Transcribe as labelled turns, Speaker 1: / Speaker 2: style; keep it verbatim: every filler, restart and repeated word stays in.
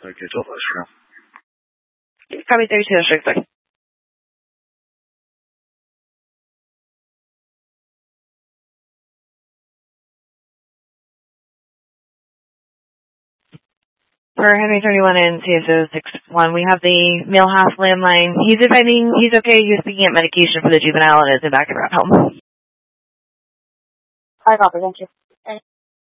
Speaker 1: 再给做法师。
Speaker 2: Copy thirty-two, District six. For Henry thirty-one and C S O six one, we have the Millhouse landline. He's admitting he's okay. He's picking up medication for the juvenile and is in back of home.
Speaker 3: I copy, thank you.